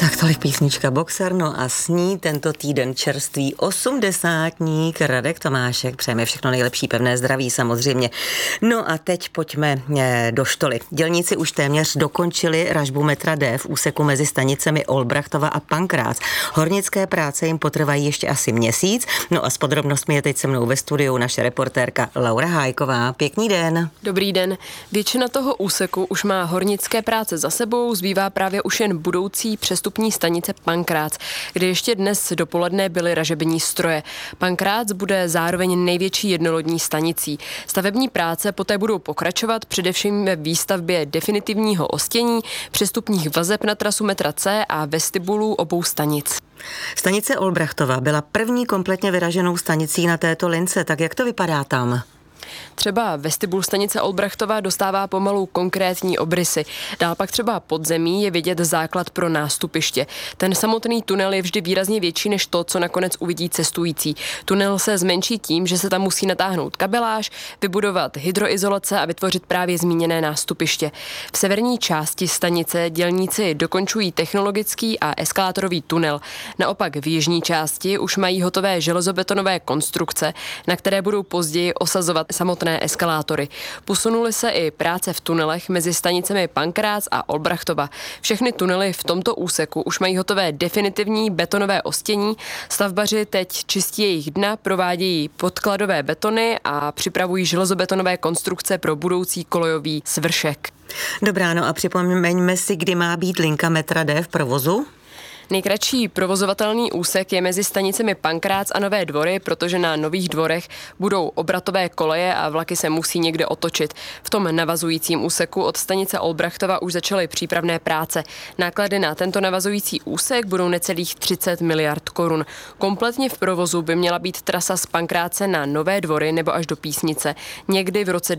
Tak tolik písnička Boxer, no a s ní tento týden čerstvý 80-tník Radek Tomášek. Přejeme všechno nejlepší, pevné zdraví samozřejmě. No a teď pojďme do Štoly. Dělníci už téměř dokončili ražbu metra D v úseku mezi stanicemi Olbrachtova a Pankrác. Hornické práce jim potrvají ještě asi měsíc. No a s podrobnostmi je teď se mnou ve studiu naše reportérka Laura Hájková. Pěkný den. Dobrý den. Většina toho úseku už má hornické práce za sebou, zbývá právě už jen budoucí přestupní stanice Pankrác, kde ještě dnes dopoledne byly ražební stroje. Pankrác bude zároveň největší jednolodní stanicí. Stavební práce poté budou pokračovat především ve výstavbě definitivního ostění, přestupních vazeb na trasu metra C a vestibulů obou stanic. Stanice Olbrachtova byla první kompletně vyraženou stanicí na této lince, tak jak to vypadá tam? Třeba vestibul stanice Olbrachtova dostává pomalu konkrétní obrysy. Dál pak třeba pod zemí je vidět základ pro nástupiště. Ten samotný tunel je vždy výrazně větší než to, co nakonec uvidí cestující. Tunel se zmenší tím, že se tam musí natáhnout kabeláž, vybudovat hydroizolace a vytvořit právě zmíněné nástupiště. V severní části stanice dělníci dokončují technologický a eskalátorový tunel. Naopak v jižní části už mají hotové železobetonové konstrukce, na které budou později osazovat samotné eskalátory. Posunuly se i práce v tunelech mezi stanicemi Pankrác a Olbrachtova. Všechny tunely v tomto úseku už mají hotové definitivní betonové ostění. Stavbaři teď čistí jejich dna, provádějí podkladové betony a připravují železobetonové konstrukce pro budoucí kolejový svršek. Dobrá, no a připomeňme si, kdy má být linka metra D v provozu. Nejkratší provozovatelný úsek je mezi stanicemi Pankrác a Nové Dvory, protože na Nových Dvorech budou obratové koleje a vlaky se musí někde otočit. V tom navazujícím úseku od stanice Olbrachtova už začaly přípravné práce. Náklady na tento navazující úsek budou necelých 30 miliard korun. Kompletně v provozu by měla být trasa z Pankráce na Nové Dvory nebo až do Písnice někdy v roce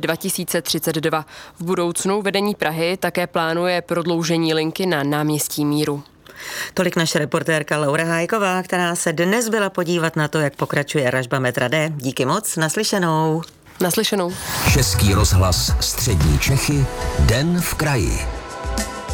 2032. V budoucnu vedení Prahy také plánuje prodloužení linky na náměstí Míru. Tolik naše reportérka Laura Hájková, která se dnes byla podívat na to, jak pokračuje ražba metra D. Díky moc, naslyšenou. Naslyšenou. Český rozhlas Střední Čechy, Den v kraji.